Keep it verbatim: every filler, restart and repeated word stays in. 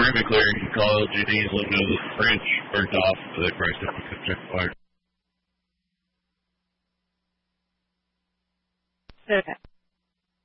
room be clear, you can call L G D and let them know that the fridge burnt off, so they probably still can check the fire. Okay.